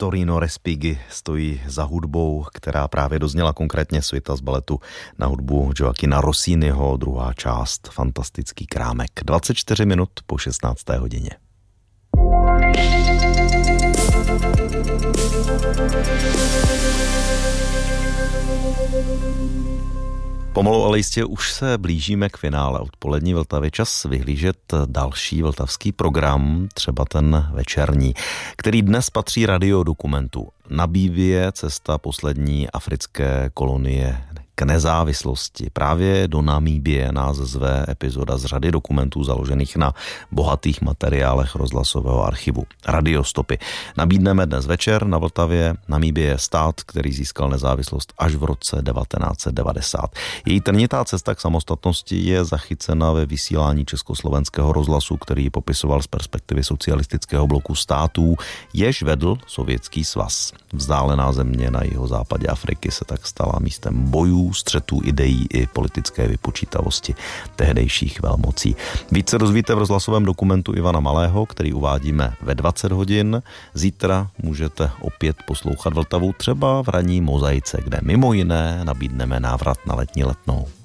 Vittorino Respighi stojí za hudbou, která právě dozněla, konkrétně Suita z baletu na hudbu Gioacchina Rossiniho, druhá část, fantastický krámek. 24 minut po 16. hodině. Pomalu, ale jistě už se blížíme k finále odpolední Vltavy. Čas vyhlížet další vltavský program, třeba ten večerní, který dnes patří radiodokumentu. Namíbie, cesta poslední africké kolonie k nezávislosti. Právě do Namíbie nás zve epizoda z řady dokumentů založených na bohatých materiálech rozhlasového archivu. Radiostopy. Nabídneme dnes večer na Vltavě. Namíbie je stát, který získal nezávislost až v roce 1990. Její trnitá cesta k samostatnosti je zachycena ve vysílání Československého rozhlasu, který popisoval z perspektivy socialistického bloku států, jež vedl Sovětský svaz. Vzdálená země na jihozápadě Afriky se tak stala místem bojů, střetů ideí i politické vypočítavosti tehdejších velmocí. Více dozvíte v rozhlasovém dokumentu Ivana Malého, který uvádíme ve 20 hodin. Zítra můžete opět poslouchat Vltavu třeba v ranní mozaice, kde mimo jiné nabídneme návrat na letní Letnou.